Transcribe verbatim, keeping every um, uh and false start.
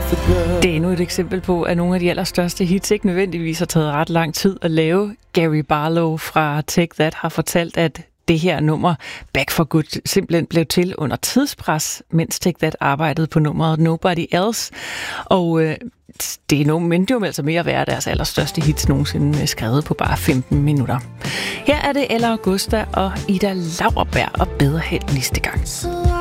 Det er endnu et eksempel på, at nogle af de allerstørste hits ikke nødvendigvis har taget ret lang tid at lave. Gary Barlow fra Take That har fortalt, at det her nummer, Back for Good, simpelthen blev til under tidspres, mens Take That arbejdede på nummeret Nobody Else. Og øh, det er nogle men jo altså mere at være deres allerstørste hits nogensinde skrevet på bare femten minutter. Her er det Ella Augusta og Ida Lauerberg, og bedre held næste gang.